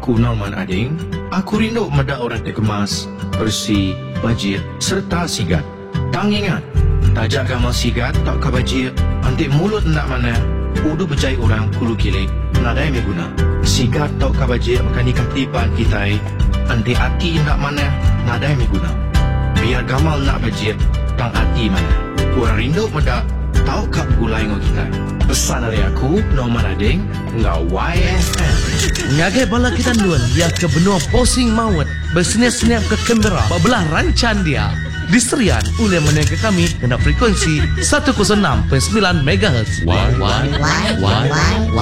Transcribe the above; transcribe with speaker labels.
Speaker 1: Aku Norman Ading. Aku rindu meda orang terkemas, bersih, bajir serta sigat. Tang ingat, tajak gamal sigat tak ka bajir, antik mulut nak mana, udu berjai orang kulu kilik, nadai me guna. Sigat tak ka bajir makan ikatipan kita, antik hati nak mana, nadai me guna. Biar gamal nak bajir, tang hati mana. Orang rindu meda, tahu kap gulai ngau kita. Pesan dari aku, Norman Ading, ngau YFM.
Speaker 2: Ngagai bala kita nuan dia ke benua posing mawat bersenyap-senyap ke Canberra belah rancan dia. Diserian oleh menengah kami kena frekuensi 106.9 MHz.